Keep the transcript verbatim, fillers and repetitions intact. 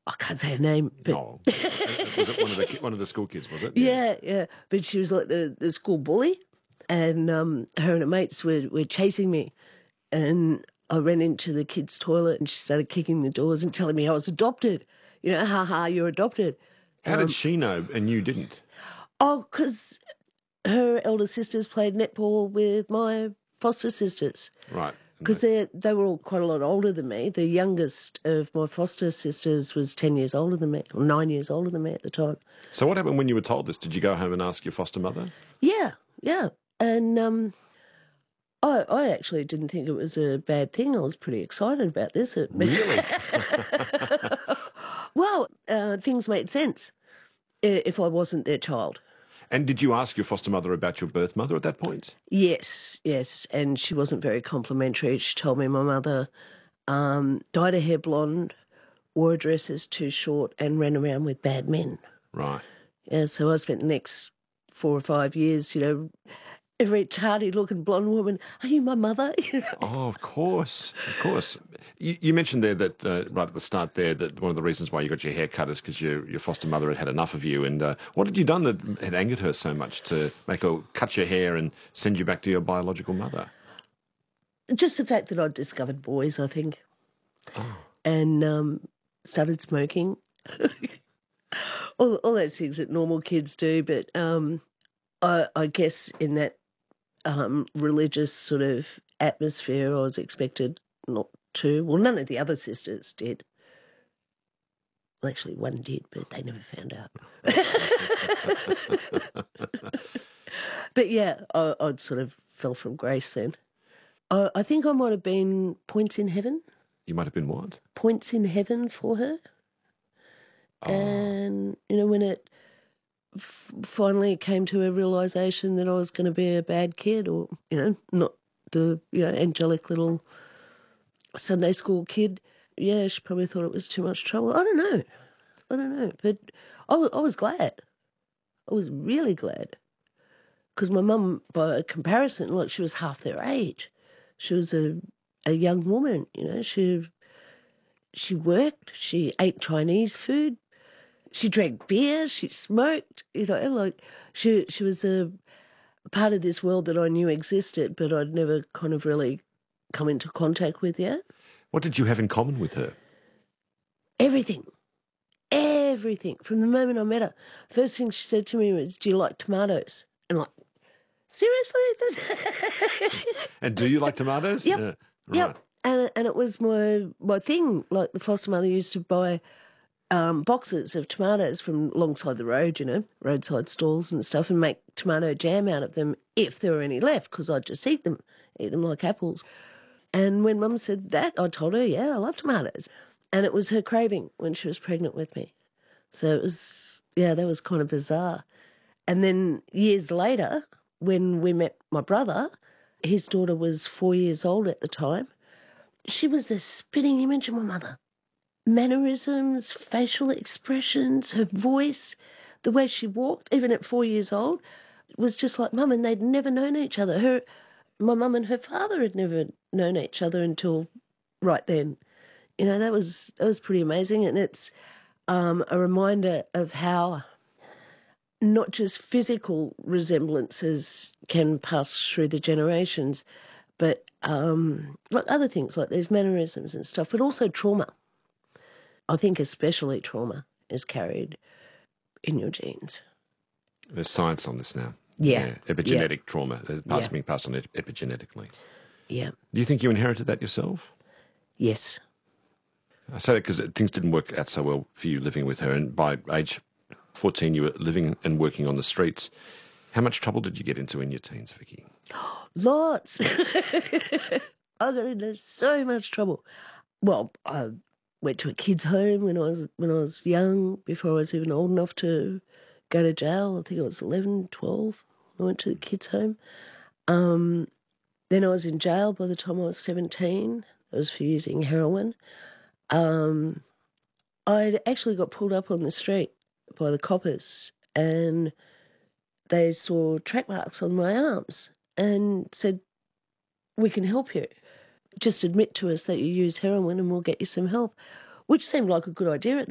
I can't say her name, but Oh, was it one of the ki- one of the school kids? Was it? yeah, yeah. But she was like the, the school bully, and um, her and her mates were, were chasing me, and I ran into the kids' toilet, and she started kicking the doors and telling me I was adopted. You know, ha ha, you're adopted. How did she know and you didn't? Oh, because her elder sisters played netball with my foster sisters. Right. Because they they were all quite a lot older than me. The youngest of my foster sisters was ten years older than me, or nine years older than me at the time. So what happened when you were told this? Did you go home and ask your foster mother? Yeah, yeah. And um, I I actually didn't think it was a bad thing. I was pretty excited about this. It, Really? well, uh, things made sense i- if I wasn't their child. And did you ask your foster mother about your birth mother at that point? Yes, yes. And she wasn't very complimentary. She told me my mother um, dyed her hair blonde, wore dresses too short, and ran around with bad men. Right. Yeah, so I spent the next four or five years, you know, every tardy-looking blonde woman, are you my mother? You know? Oh, of course, of course. You, you mentioned there that uh, right at the start there that one of the reasons why you got your hair cut is because your your foster mother had had enough of you. And uh, what had you done that had angered her so much to make her cut your hair and send you back to your biological mother? Just the fact that I'd discovered boys, I think, oh. and um, started smoking. all, all those things that normal kids do, but um, I, I guess in that um, religious sort of atmosphere, I was expected not to. Well, none of the other sisters did. Well, actually, one did, but they never found out. But yeah, I, I'd sort of fell from grace then. I, I think I might have been points in heaven. You might have been what? Points in heaven for her. Oh. And, you know, when it f- finally came to a realisation that I was going to be a bad kid, or, you know, not the, you know, angelic little Sunday school kid, yeah, she probably thought it was too much trouble. I don't know. I don't know. But I, w- I was glad. I was really glad. Because my mum, by comparison, like, she was half their age. She was a, a young woman, you know. She she worked, she ate Chinese food, she drank beer, she smoked, you know, like, she she was a part of this world that I knew existed, but I'd never kind of really come into contact with yet. What did you have in common with her? Everything. Everything. From the moment I met her. First thing she said to me was, do you like tomatoes? And I'm like, seriously? And do you like tomatoes? Yep. Yeah. Right. Yep. And and it was my my thing. Like, the foster mother used to buy um, boxes of tomatoes from alongside the road, you know, roadside stalls and stuff, and make tomato jam out of them if there were any left, because I'd just eat them, eat them like apples. And when Mum said that, I told her, yeah, I love tomatoes. And it was her craving when she was pregnant with me. So it was, yeah, that was kind of bizarre. And then years later, when we met my brother, his daughter was four years old at the time. She was the spitting image of my mother. Mannerisms, facial expressions, her voice, the way she walked, even at four years old, was just like Mum, and they'd never known each other. Her, my mum and her father had never known each other until right then. You know, that was that was pretty amazing, and it's um, a reminder of how not just physical resemblances can pass through the generations, but um, like other things like these mannerisms and stuff, but also trauma. I think especially trauma is carried in your genes. There's science on this now. Yeah. yeah. Epigenetic yeah. trauma, uh, pass, Yeah. being passed on ep- epigenetically. Yeah. Do you think you inherited that yourself? Yes. I say that because things didn't work out so well for you living with her, and by age fourteen you were living and working on the streets. How much trouble did you get into in your teens, Vicky? Lots. I got into so much trouble. Well, I went to a kids' home when I was when I was young, before I was even old enough to go to jail. I think I was eleven, twelve. I went to the kids' home. Um, then I was in jail by the time I was seventeen. That was for using heroin. Um, I'd actually got pulled up on the street by the coppers, and they saw track marks on my arms and said, we can help you. Just admit to us that you use heroin and we'll get you some help, which seemed like a good idea at the